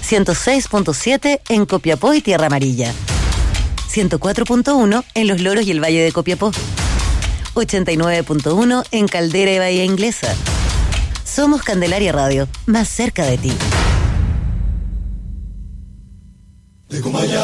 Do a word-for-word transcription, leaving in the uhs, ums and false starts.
ciento seis punto siete en Copiapó y Tierra Amarilla, ciento cuatro punto uno en Los Loros y el Valle de Copiapó, ochenta y nueve punto uno en Caldera y Bahía Inglesa. Somos Candelaria Radio, más cerca de ti. De Comayagua